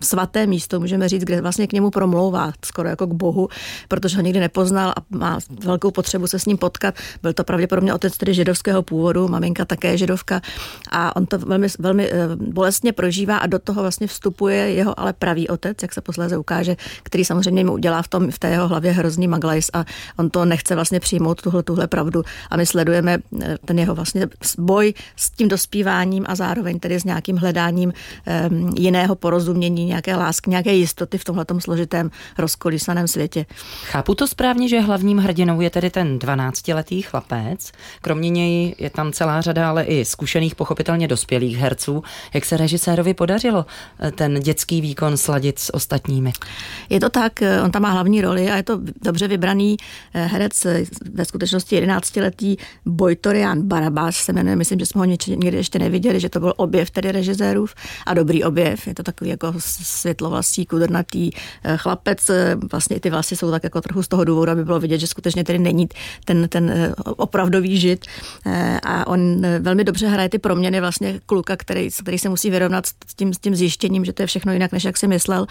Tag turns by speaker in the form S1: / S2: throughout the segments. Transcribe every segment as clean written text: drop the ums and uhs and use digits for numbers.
S1: svaté místo, můžeme říct, kde vlastně k němu promlouvá, skoro jako k Bohu, protože ho nikdy nepoznal a má velkou potřebu se s ním potkat. Byl to pravděpodobně otec tedy židovského původu, maminka také židovka a on to velmi, velmi bolestně prožívá a do toho vlastně vstupuje jeho ale pravý otec, jak se posléze ukáže, který samozřejmě mu udělá v té jeho hlavě hrozný maglajs a on to nechce vlastně přijmout tuhle pravdu a my sledujeme ten jeho vlastně boj s tím dospíváním a zároveň tedy s nějakým hledáním jiného porozumění, nějaké lásky, nějaké jistoty v tomhletom složitém rozkolísaném světě.
S2: Chápu to správně, že hlavním hrdinou je tedy ten 12letý chlapec. Kromě něj je tam celá řada ale i zkušených, pochopitelně dospělých herců. Jak se režisérovi podařilo ten dětský výkon sladit s ostatními?
S1: Je to tak, on tam má hlavní roli a je to dobře vybraný herec, ve skutečnosti 11letý Bojtorian Barabás se jmenuje, myslím, že jsme ho někdy ještě neviděli, že to byl objev tedy režisérův a dobrý objev. Je to takový jako světlovlasý, kudrnatý chlapec. Vlastně ty vlasy jsou tak jako trochu z toho důvodu, aby bylo vidět, že skutečně tedy není ten opravdový žid. A on velmi dobře hraje ty proměny vlastně kluka, který se musí vyrovnat s tím zjištěním, že to je všechno jinak, než jak si myslel.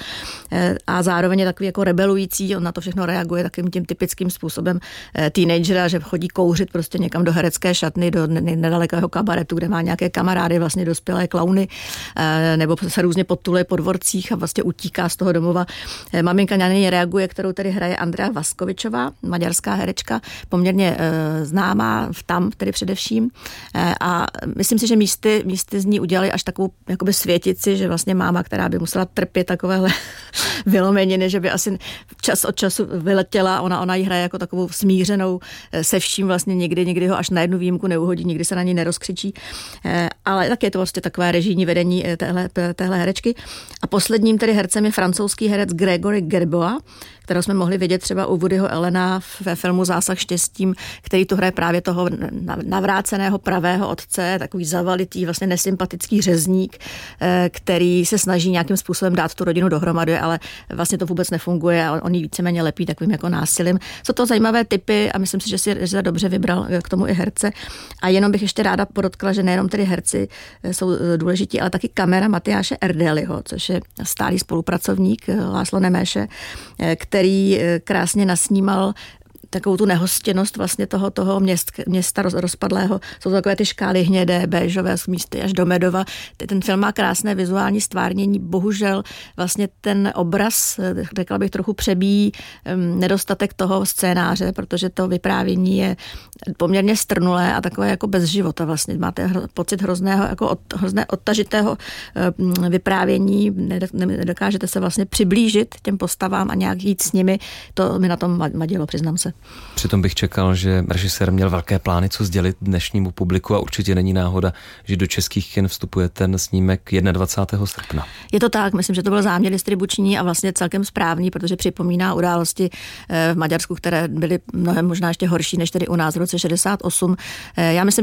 S1: A zároveň je takový jako rebelující, on na to všechno reaguje takovým tím typickým způsobem teenagera, že chodí kouřit prostě někam do herecké šatny, do nedalekého kabaretu, kde má nějaké kamarády, vlastně dospělé klauny, nebo se různě podtuluje po dvorcích a vlastně utíká z toho domova. Maminka na něj reaguje, kterou tedy hraje Andrea Vaskovičová, maďarská herečka, poměrně známá tam tedy především. A myslím si, že místy z ní udělali až takovou jakoby světici, že vlastně máma, která by musela trpět takovéhle vylomeniny, že by asi čas od času vyletěla, ona ji hraje jako takovou smířenou se vším vlastně nikdy ho až na jednu výjimku neuhodí, nikdy se na ní nerozkřičí. Ale tak je to vlastně takové režijní vedení téhle herečky. A posledním tedy hercem je francouzský herec Gregory Gerboa, kterého jsme mohli vidět třeba u Woodyho Allena ve filmu Zásah štěstím, který tu hraje právě toho navráceného pravého otce, takový zavalitý, vlastně nesympatický řezník, který se snaží nějakým způsobem dát tu rodinu dohromady, ale vlastně to vůbec nefunguje a on ji víceméně lepí takovým jako násilím. Jsou to zajímavé typy a myslím si, že si dobře vybral k tomu i herce. A jenom bych ještě ráda podotkla, že nejenom tedy herci jsou důležití, ale taky kamera Matyáše Erdélyho, což je stálý spolupracovník László Neméše, který krásně nasnímal takovou tu nehostinnost vlastně toho města rozpadlého. Jsou to takové ty škály hnědé, béžové, z místy až do medova. Ten film má krásné vizuální stvárnění. Bohužel vlastně ten obraz, řekla bych, trochu přebíjí nedostatek toho scénáře, protože to vyprávění je poměrně strnulé a takové jako bez života vlastně. Máte pocit hrozné odtažitého vyprávění. Nedokážete se vlastně přiblížit těm postavám a nějak jít s nimi. To mi na tom vadilo, přiznám se.
S3: Přitom bych čekal, že režisér měl velké plány, co sdělit dnešnímu publiku a určitě není náhoda, že do českých kin vstupuje ten snímek 21. srpna.
S1: Je to tak, myslím, že to byl záměr distribuční a vlastně celkem správný, protože připomíná události v Maďarsku, které byly mnohem možná ještě horší než tedy u nás v roce 68. Já myslím,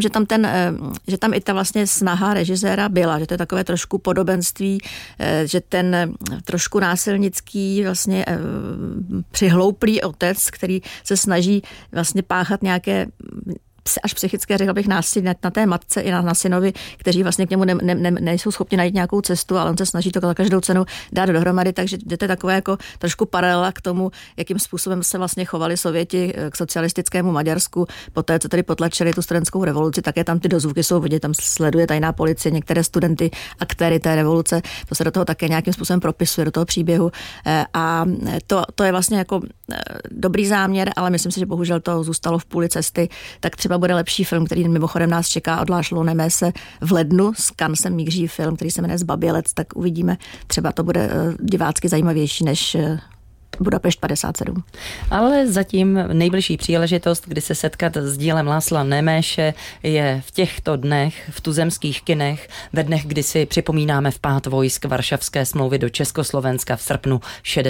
S1: že tam i ta vlastně snaha režiséra byla, že to je takové trošku podobenství, že ten trošku násilnický vlastně přihlouplý otec, který se snaží vlastně páchat nějaké až psychické, řekl bych, násilí na té matce i na synovi, kteří vlastně k němu nejsou schopni najít nějakou cestu, ale on se snaží to za každou cenu dát dohromady, takže to je takové jako trošku paralela k tomu, jakým způsobem se vlastně chovali Sověti k socialistickému Maďarsku, poté, co tady potlačili tu studentskou revoluci, také tam ty dozvuky jsou vidět, tam sleduje tajná policie, některé studenty, aktéry té revoluce, to se do toho také nějakým způsobem propisuje, do toho příběhu a to je vlastně jako dobrý záměr, ale myslím si, že bohužel to zůstalo v půli cesty, tak třeba bude lepší film, který mimochodem nás čeká od László Nemése v lednu. Z Cannes míří film, který se jmenuje Zbabělec, tak uvidíme. Třeba to bude divácky zajímavější než Budapešť 57.
S2: Ale zatím nejbližší příležitost, kdy se setkat s dílem László Neméše, je v těchto dnech v tuzemských kinech, ve dnech, kdy si připomínáme vpád vojsk Varšavské smlouvy do Československa v srpnu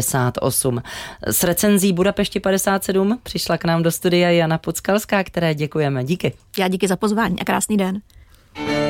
S2: 68. S recenzí Budapešti 57 přišla k nám do studia Jana Podskalská, které děkujeme. Díky.
S1: Já díky za pozvání a krásný den.